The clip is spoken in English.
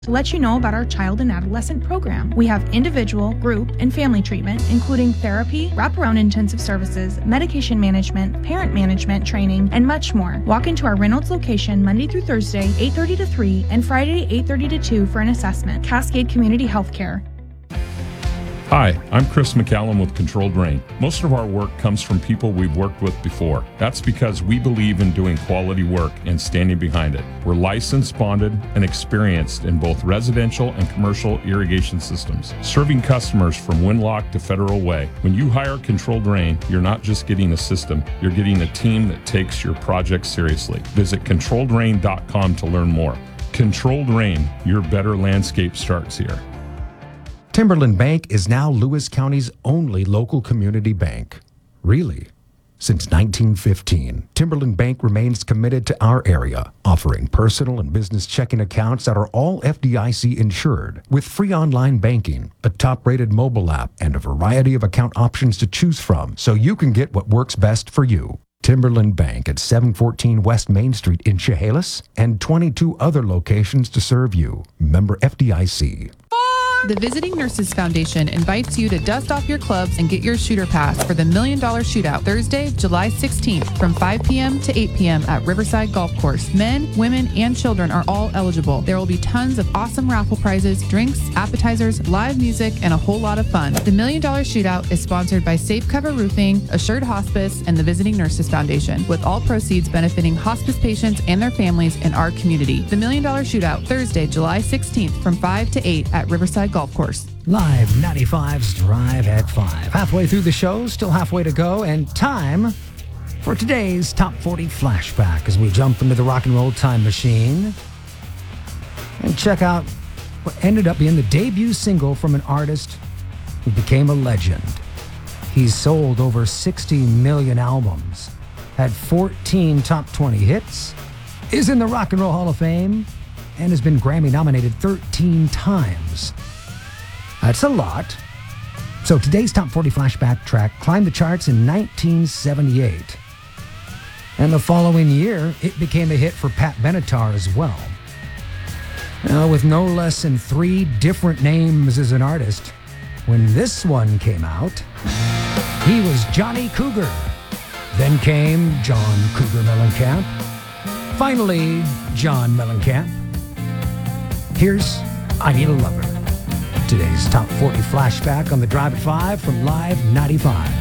to let you know about our child and adolescent program. We have individual, group, and family treatment, including therapy, wraparound intensive services, medication management, parent management training, and much more. Walk into our Reynolds location Monday through Thursday, 8:30 to 3, and Friday, 8:30 to 2 for an assessment. Cascade Community Healthcare. Hi, I'm Chris McCallum with Controlled Rain. Most of our work comes from people we've worked with before. That's because we believe in doing quality work and standing behind it. We're licensed, bonded, and experienced in both residential and commercial irrigation systems, serving customers from Windlock to Federal Way. When you hire Controlled Rain, you're not just getting a system, you're getting a team that takes your project seriously. Visit ControlledRain.com to learn more. Controlled Rain, your better landscape starts here. Timberland Bank is now Lewis County's only local community bank. Really? Since 1915, Timberland Bank remains committed to our area, offering personal and business checking accounts that are all FDIC insured, with free online banking, a top-rated mobile app, and a variety of account options to choose from, so you can get what works best for you. Timberland Bank at 714 West Main Street in Chehalis, and 22 other locations to serve you. Member FDIC. The Visiting Nurses Foundation invites you to dust off your clubs and get your shooter pass for the $1 Million Shootout Thursday, July 16th from 5 p.m. to 8 p.m. at Riverside Golf Course. Men, women, and children are all eligible. There will be tons of awesome raffle prizes, drinks, appetizers, live music, and a whole lot of fun. The $1 Million Shootout is sponsored by Safe Cover Roofing, Assured Hospice, and the Visiting Nurses Foundation, with all proceeds benefiting hospice patients and their families in our community. The $1 Million Shootout Thursday, July 16th from 5 to 8 at Riverside Golf Course. Live 95's Drive at 5. Halfway through the show, still halfway to go, and time for today's Top 40 Flashback as we jump into the rock and roll time machine and check out what ended up being the debut single from an artist who became a legend. He's sold over 60 million albums, had 14 top 20 hits, is in the Rock and Roll Hall of Fame, and has been Grammy nominated 13 times. That's a lot. So today's Top 40 Flashback track climbed the charts in 1978. And the following year, it became a hit for Pat Benatar as well. Now, with no less than 3 different names as an artist, when this one came out, he was Johnny Cougar. Then came John Cougar Mellencamp. Finally, John Mellencamp. Here's I Need a Lover. Today's Top 40 Flashback on the Drive at 5 from Live 95.